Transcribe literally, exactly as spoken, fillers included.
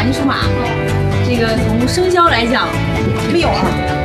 马金属马，这个从生肖来讲， 没有啊。